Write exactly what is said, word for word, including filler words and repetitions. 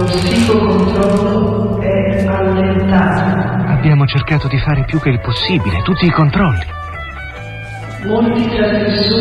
psicocontrollo è allentato. Abbiamo cercato di fare più che il possibile, tutti i controlli. Molti trasgressori